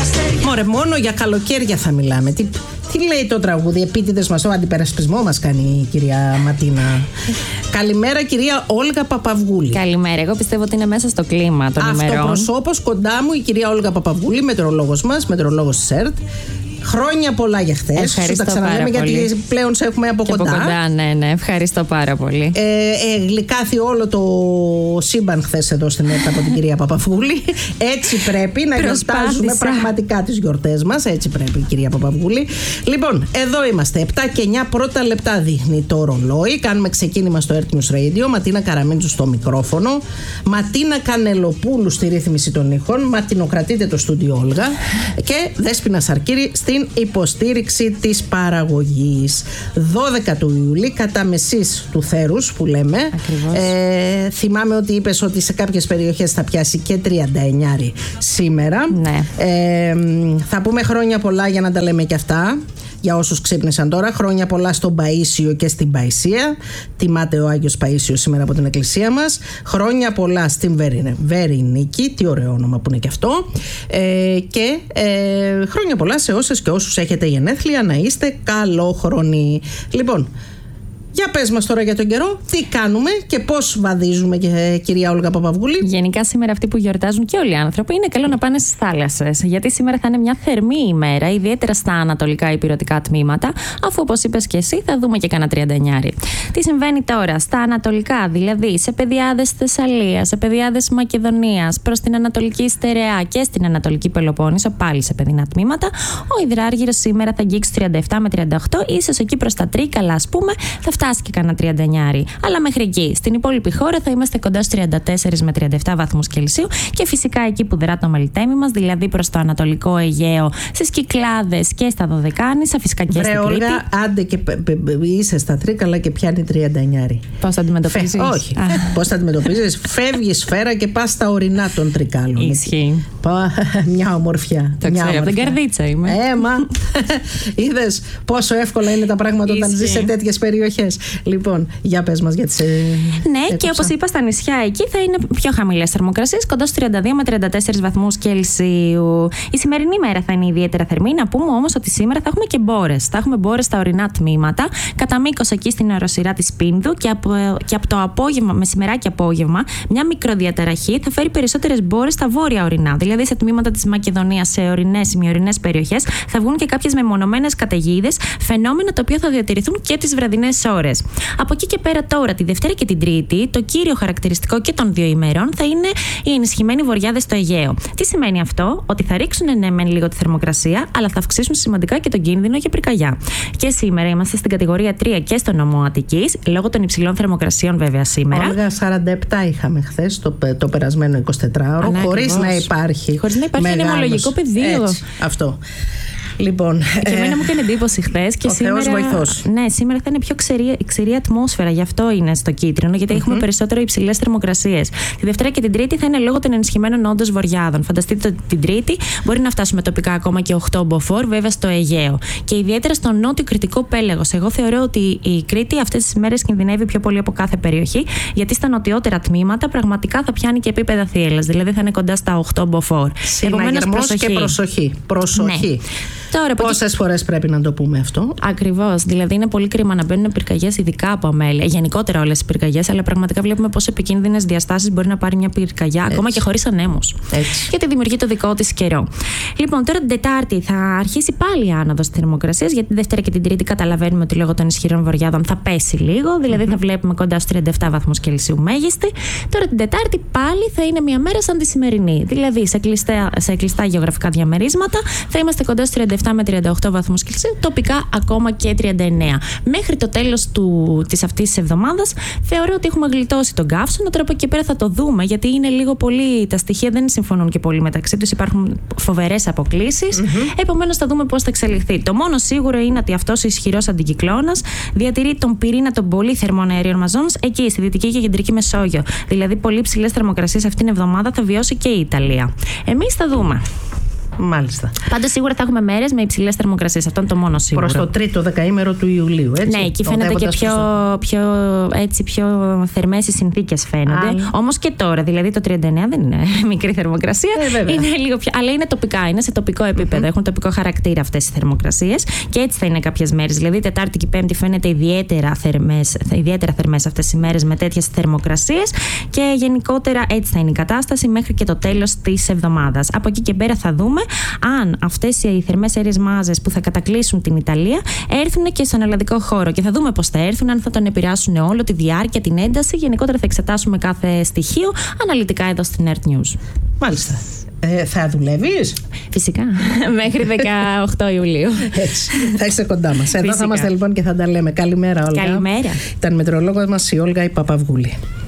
Μωρέ, μόνο για καλοκαίρια θα μιλάμε. Τι λέει το τραγούδι, επίτηδες μας, το αντιπερασπισμό μας κάνει η κυρία Ματίνα. Καλημέρα, κυρία Όλγα Παπαυγούλη. Καλημέρα, εγώ πιστεύω ότι είναι μέσα στο κλίμα των ημερών. Αυτοπροσώπως κοντά μου η κυρία Όλγα Παπαυγούλη, μετεωρολόγος μας, μετεωρολόγος της ΕΡΤ. Χρόνια πολλά για χθες. Σου τα ξαναλέμε γιατί πλέον σε έχουμε από κοντά. Από κοντά, ναι, ευχαριστώ πάρα πολύ. Γλυκάθη όλο το σύμπαν χθες εδώ στην ΕΡΤ από την κυρία Παπαυγούλη. Έτσι πρέπει να γιορτάζουμε πραγματικά τις γιορτές μας. Έτσι πρέπει, κυρία Παπαυγούλη. Λοιπόν, εδώ είμαστε. 7 και 9 πρώτα λεπτά δείχνει το ρολόι. Κάνουμε ξεκίνημα στο ΕΡΤ News Radio. Ματίνα Καραμίντζου στο μικρόφωνο. Ματίνα Κανελοπούλου στη ρύθμιση των ήχων. Ματινοκρατείτε το στούντιο Όλγα. Και Δέσποινα Σαρκύρη στην υποστήριξη της παραγωγής. 12 του Ιουλίου, κατά μεσής του θέρους που λέμε. Θυμάμαι ότι είπες ότι σε κάποιες περιοχές θα πιάσει και 39 σήμερα. Ναι. Θα πούμε χρόνια πολλά για να τα λέμε και αυτά. Για όσους ξύπνησαν τώρα, χρόνια πολλά στον Παΐσιο και στην Παϊσία. Τιμάται ο Άγιος Παΐσιος σήμερα από την εκκλησία μας. Χρόνια πολλά στην Βερηνίκη, τι ωραίο όνομα που είναι και αυτό. Και χρόνια πολλά σε όσες και όσους έχετε γενέθλια, να είστε καλόχρονοι. Λοιπόν, για πες μας τώρα για τον καιρό, τι κάνουμε και πώς βαδίζουμε, κυρία Όλγα Παπαυγούλη. Γενικά σήμερα αυτοί που γιορτάζουν και όλοι οι άνθρωποι είναι καλό να πάνε στις θάλασσες. Γιατί σήμερα θα είναι μια θερμή ημέρα, ιδιαίτερα στα ανατολικά υπηρετικά τμήματα, αφού όπως είπες και εσύ θα δούμε και κανένα 39. Τι συμβαίνει τώρα στα ανατολικά, δηλαδή σε πεδιάδες Θεσσαλίας, σε πεδιάδες Μακεδονίας, προς την Ανατολική Στερεά και στην Ανατολική Πελοπόννησο, πάλι σε παιδινά τμήματα. Ο υδράργυρος σήμερα θα αγγίξει 37 με 38, ίσως εκεί προς τα Τρίκαλα, ας πούμε, θα φτάσει και κανένα 39. Αλλά μέχρι εκεί. Στην υπόλοιπη χώρα θα είμαστε κοντά στους 34 με 37 βαθμούς Κελσίου και φυσικά εκεί που δρά το μελιτέμι μας, δηλαδή προς το Ανατολικό Αιγαίο, στις Κυκλάδες και στα Δωδεκάνησα, φυσικά και στην Κρήτη. Όλγα, άντε και είσαι στα Τρίκαλα και πιάνει 39. Πώς θα αντιμετωπίζεις? Όχι. Πώς θα αντιμετωπίζεις? Φεύγει σφαίρα και πας στα ορεινά των Τρικάλων. Ισχύει. Μια ομορφιά. Το ξέρω, από την καρδίτσα είμαι. Μα είδες πόσο εύκολα είναι τα πράγματα όταν ζεις σε τέτοιες περιοχές. Λοιπόν, για πες μας για τις. Ναι, και όπως είπα, στα νησιά εκεί θα είναι πιο χαμηλές θερμοκρασίες, κοντά στους 32 με 34 βαθμούς Κελσίου. Η σημερινή μέρα θα είναι ιδιαίτερα θερμή. Να πούμε όμως ότι σήμερα θα έχουμε και μπόρες. Θα έχουμε μπόρες στα ορεινά τμήματα, κατά μήκος εκεί στην αεροσειρά της Πίνδου και από το απόγευμα, μεσημεράκι απόγευμα, μια μικροδιαταραχή θα φέρει περισσότερες μπόρες στα βόρεια ορεινά. Δηλαδή σε τμήματα της Μακεδονίας, σε ορεινές, ημιορεινές περιοχές, θα βγουν και κάποιες μεμονωμένες καταιγίδες, φαινόμενα τα οποία θα διατηρηθούν και τις βραδινές ώρες. Από εκεί και πέρα τώρα, τη Δευτέρα και την Τρίτη, το κύριο χαρακτηριστικό και των δύο ημερών θα είναι οι ενισχυμένοι βορειάδες στο Αιγαίο. Τι σημαίνει αυτό? Ότι θα ρίξουν ναι μεν λίγο τη θερμοκρασία, αλλά θα αυξήσουν σημαντικά και τον κίνδυνο για πυρκαγιά. Και σήμερα είμαστε στην κατηγορία 3 και στο νομό Αττικής, λόγω των υψηλών θερμοκρασιών βέβαια σήμερα. Όλγα, 47 είχαμε χθες το περασμένο 24ωρο, χωρίς να υπάρχει νεμολογικό πεδίο. Αυτό. Λοιπόν, και εμένα μου έκανε εντύπωση χθες και σήμερα. Θεός βοηθός. Ναι, σήμερα θα είναι πιο ξηρή ατμόσφαιρα, γι' αυτό είναι στο κίτρινο, γιατί έχουμε περισσότερο υψηλές θερμοκρασίες. Τη Δευτέρα και την Τρίτη θα είναι λόγω των ενισχυμένων όντως βορειάδων. Φανταστείτε ότι την Τρίτη μπορεί να φτάσουμε τοπικά ακόμα και 8 μποφόρ, βέβαια στο Αιγαίο. Και ιδιαίτερα στο νότιο κρητικό πέλαγος. Εγώ θεωρώ ότι η Κρήτη αυτές τις μέρες κινδυνεύει πιο πολύ από κάθε περιοχή, γιατί στα νοτιότερα τμήματα πραγματικά θα πιάνει και επίπεδα θύελλας. Δηλαδή θα είναι κοντά στα 8 μποφόρ. Επομένως, προσοχή. Ναι. Τώρα, πόσες φορές πρέπει να το πούμε αυτό? Ακριβώς. Δηλαδή, είναι πολύ κρίμα να μπαίνουν πυρκαγιές, ειδικά από αμέλεια. Γενικότερα όλες οι πυρκαγιές, αλλά πραγματικά βλέπουμε πόσο επικίνδυνες διαστάσεις μπορεί να πάρει μια πυρκαγιά, ακόμα και χωρίς ανέμους. Γιατί δημιουργεί το δικό της καιρό. Λοιπόν, τώρα την Τετάρτη θα αρχίσει πάλι η άνοδος της θερμοκρασίας, γιατί τη Δευτέρα και την Τρίτη καταλαβαίνουμε ότι λόγω των ισχυρών βορειάδων θα πέσει λίγο. Δηλαδή, θα βλέπουμε κοντά στους 37 βαθμούς Κελσίου μέγιστη. Τώρα την Τετάρτη πάλι θα είναι μια μέρα σαν τη σημερινή. Δηλαδή, σε κλειστά γεωγραφικά διαμερίσματα θα είμαστε κοντά στους 37 με 38 βαθμούς Κελσίου, τοπικά ακόμα και 39. Μέχρι το τέλος της αυτής της εβδομάδας θεωρώ ότι έχουμε γλιτώσει τον καύσωνα. Τώρα από εκεί πέρα θα το δούμε, γιατί είναι λίγο πολύ. Τα στοιχεία δεν συμφωνούν και πολύ μεταξύ τους. Υπάρχουν φοβερές αποκλίσεις. Επομένως θα δούμε πώς θα εξελιχθεί. Το μόνο σίγουρο είναι ότι αυτός ο ισχυρός αντικυκλώνας διατηρεί τον πυρήνα των πολύ θερμών αερίων μαζών εκεί, στη Δυτική και Κεντρική Μεσόγειο. Δηλαδή, πολύ ψηλές θερμοκρασίες αυτήν την εβδομάδα θα βιώσει και η Ιταλία. Εμείς θα δούμε. Μάλιστα. Πάντως σίγουρα θα έχουμε μέρες με υψηλές θερμοκρασίες. Αυτό είναι το μόνο σίγουρο. Προς το τρίτο δεκαήμερο του Ιουλίου, έτσι. Ναι, εκεί φαίνεται και πιο θερμές οι συνθήκες φαίνονται. Όμως και τώρα, δηλαδή το 39 δεν είναι μικρή θερμοκρασία. Είναι λίγο πιο. Αλλά είναι τοπικά, είναι σε τοπικό επίπεδο. Έχουν τοπικό χαρακτήρα αυτές οι θερμοκρασίες. Και έτσι θα είναι κάποιες μέρες. Δηλαδή, Τετάρτη και Πέμπτη φαίνεται ιδιαίτερα θερμές αυτές οι μέρες με τέτοιες θερμοκρασίες. Και γενικότερα έτσι θα είναι η κατάσταση μέχρι και το τέλος της εβδομάδας. Από εκεί και πέρα θα δούμε αν αυτές οι θερμές αέριες μάζες που θα κατακλείσουν την Ιταλία έρθουν και στον ελλαδικό χώρο. Και θα δούμε πώς θα έρθουν, αν θα τον επηρεάσουν όλο, τη διάρκεια, την ένταση. Γενικότερα θα εξετάσουμε κάθε στοιχείο αναλυτικά εδώ στην Earth News. Μάλιστα. Θα δουλεύεις? Φυσικά. Μέχρι 18 Ιουλίου. Έτσι. Θα είσαι κοντά μας. Εδώ θα είμαστε λοιπόν και θα τα λέμε. Καλημέρα, Όλγα. Καλημέρα. Ήταν μετεωρολόγος μας η Όλγα η Παπαυγούλη.